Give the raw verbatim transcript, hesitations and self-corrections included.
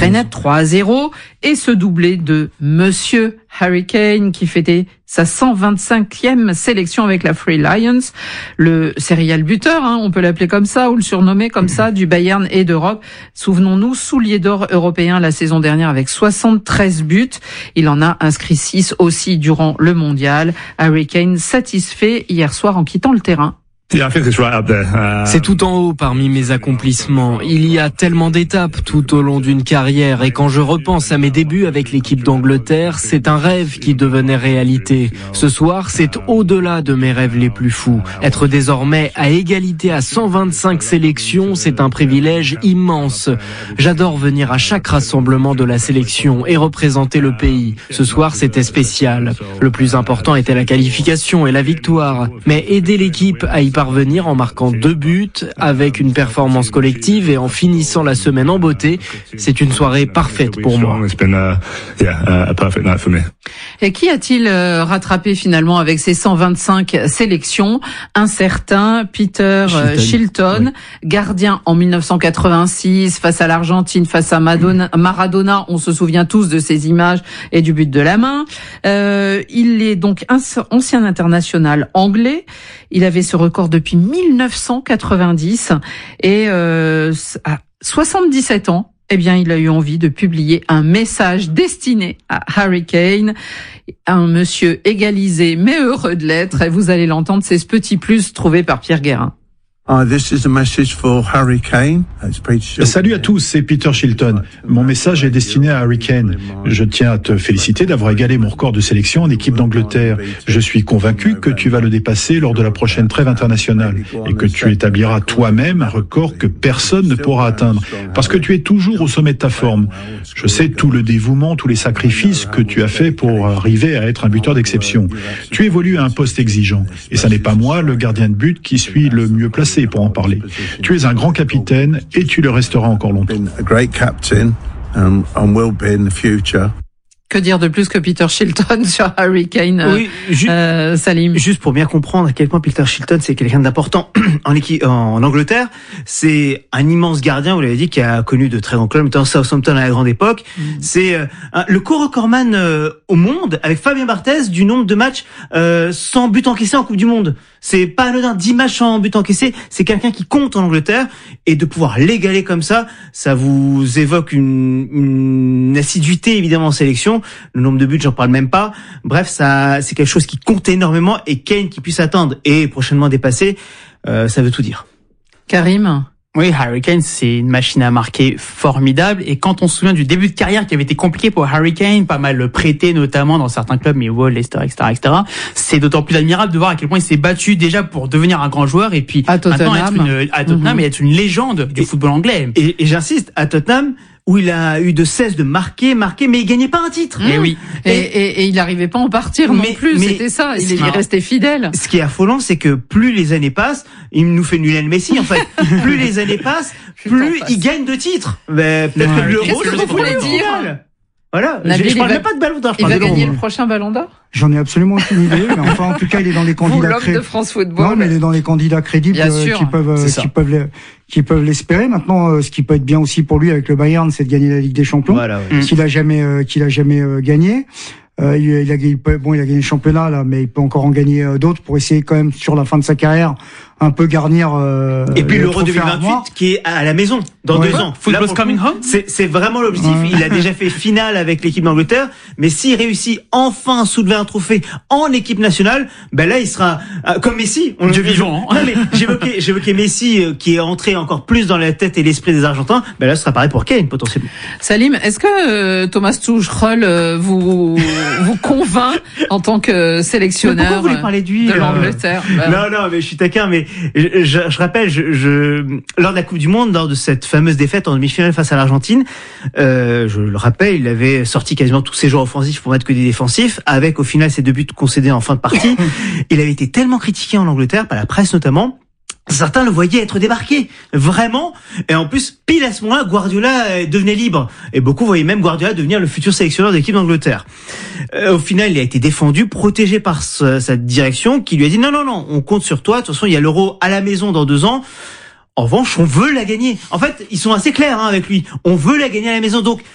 très net, trois à zéro, et ce doublé de Monsieur Harry Kane qui fêtait sa cent vingt-cinquième sélection avec la Three Lions, le serial buteur, hein, on peut l'appeler comme ça, ou le surnommer comme ça, du Bayern et d'Europe. Souvenons-nous, soulier d'or européen la saison dernière avec soixante-treize buts. Il en a inscrit six aussi durant le mondial. Harry Kane satisfait hier soir en quittant le terrain. C'est tout en haut parmi mes accomplissements. Il y a tellement d'étapes tout au long d'une carrière et quand je repense à mes débuts avec l'équipe d'Angleterre, c'est un rêve qui devenait réalité. Ce soir, c'est au-delà de mes rêves les plus fous. Être désormais à égalité à cent vingt-cinq sélections, c'est un privilège immense. J'adore venir à chaque rassemblement de la sélection et représenter le pays. Ce soir, c'était spécial. Le plus important était la qualification et la victoire. Mais aider l'équipe à y parvenir en marquant deux buts, avec une performance collective et en finissant la semaine en beauté, c'est une soirée parfaite pour moi. Et qui a-t-il rattrapé finalement avec ses cent vingt-cinq sélections? Un certain Peter Shilton, Shilton oui. Gardien en mille neuf cent quatre-vingt-six face à l'Argentine, face à Madonna, Maradona. On se souvient tous de ces images et du but de la main. Euh, il est donc ancien international anglais. Il avait ce record depuis mille neuf cent quatre-vingt-dix et euh, à soixante-dix-sept ans, eh bien, il a eu envie de publier un message destiné à Harry Kane, un monsieur égalisé mais heureux de l'être. Et vous allez l'entendre, c'est ce petit plus trouvé par Pierre Guérin. Uh, this is a message for Harry Kane. Salut à tous, c'est Peter Shilton. Mon message est destiné à Harry Kane. Je tiens à te féliciter d'avoir égalé mon record de sélection en équipe d'Angleterre. Je suis convaincu que tu vas le dépasser lors de la prochaine trêve internationale et que tu établiras toi-même un record que personne ne pourra atteindre parce que tu es toujours au sommet de ta forme. Je sais tout le dévouement, tous les sacrifices que tu as fait pour arriver à être un buteur d'exception. Tu évolues à un poste exigeant et ça n'est pas moi, le gardien de but, qui suis le mieux placé pour en parler. Tu es un grand capitaine et tu le resteras encore longtemps. Que dire de plus que Peter Shilton sur Harry Kane, oui, ju- euh, Salim? Juste pour bien comprendre à quel point Peter Shilton, c'est quelqu'un d'important en, équipe, en Angleterre. C'est un immense gardien, vous l'avez dit, qui a connu de très grands clubs, notamment Southampton à la grande époque. Mmh. C'est euh, le co-recordman euh, au monde avec Fabien Barthez du nombre de matchs euh, sans but encaissé en Coupe du Monde. C'est pas anodin, dix matchs sans but encaissé. C'est quelqu'un qui compte en Angleterre et de pouvoir l'égaler comme ça, ça vous évoque une, une assiduité évidemment en sélection. Le nombre de buts, j'en parle même pas. Bref, ça, c'est quelque chose qui compte énormément et Kane qui puisse atteindre et prochainement dépasser, euh, ça veut tout dire. Karim? Oui, Harry Kane, c'est une machine à marquer formidable. Et quand on se souvient du début de carrière qui avait été compliqué pour Harry Kane, pas mal prêté notamment dans certains clubs, Millwall, Leicester, et cetera, et cetera, c'est d'autant plus admirable de voir à quel point il s'est battu déjà pour devenir un grand joueur et puis à Tottenham, maintenant être une, à Tottenham mm-hmm. et être une légende du et, football anglais. Et, et j'insiste, à Tottenham, où il a eu de cesse de marquer, marquer, mais il gagnait pas un titre. Mmh. Et oui. Et, et, et il n'arrivait pas à en partir mais, non plus. Mais c'était ça. Il est resté fidèle. Ce qui est affolant, c'est que plus les années passent, il nous fait Lionel Messi, en fait. Plus les années passent, plus il gagne de titres. Mais peut-être ouais. que l'Euro, qu'est-ce que vous voulez dire? Voilà. Nabil, je parle même pas de ballon d'or. Il va gagner le prochain ballon d'or? J'en ai absolument aucune idée, mais enfin, en tout cas, il est dans les candidats crédibles. L'homme de France Football. Non, mais il est dans les candidats crédibles euh, qui peuvent, euh, qui peuvent, qui peuvent l'espérer. Maintenant, euh, ce qui peut être bien aussi pour lui avec le Bayern, c'est de gagner la Ligue des Champions, voilà, ouais. qu'il a jamais, euh, qu'il a jamais euh, gagné. Euh, il, il a, il peut, bon, il a gagné le championnat là, mais il peut encore en gagner euh, d'autres pour essayer quand même sur la fin de sa carrière un peu garnir. Euh, et puis l'Euro deux mille vingt-huit qui est à la maison dans ouais. deux ans. Football's coming home. C'est, c'est vraiment l'objectif. Ouais. Il a déjà fait finale avec l'équipe d'Angleterre, mais s'il réussit enfin à soulever un trophée en équipe nationale, ben là il sera euh, comme Messi. On Dieu vivant. Non mais j'évoquais, j'évoquais Messi euh, qui est entré encore plus dans la tête et l'esprit des Argentins. Ben là ce sera pareil pour Kane potentiellement. Salim, est-ce que euh, Thomas Tuchel euh, vous vous convainc en tant que sélectionneur pourquoi vous voulez parler de, lui, de euh... l'Angleterre? Ben... Non non mais je suis taquin mais je, je, je rappelle je, je lors de la Coupe du Monde, lors de cette fameuse défaite en demi-finale face à l'Argentine, euh, je le rappelle, il avait sorti quasiment tous ses joueurs offensifs pour mettre que des défensifs, avec au final ses deux buts concédés en fin de partie. Il avait été tellement critiqué en Angleterre, par la presse notamment. Certains le voyaient être débarqué, vraiment. Et en plus, pile à ce moment-là, Guardiola devenait libre. Et beaucoup voyaient même Guardiola devenir le futur sélectionneur de l'équipe d'Angleterre. Euh, au final, il a été défendu, protégé par sa, sa direction, qui lui a dit non, non, non, on compte sur toi. De toute façon, il y a l'Euro à la maison dans deux ans. En revanche, on veut la gagner. En fait, ils sont assez clairs hein, avec lui. On veut la gagner à la maison. Donc,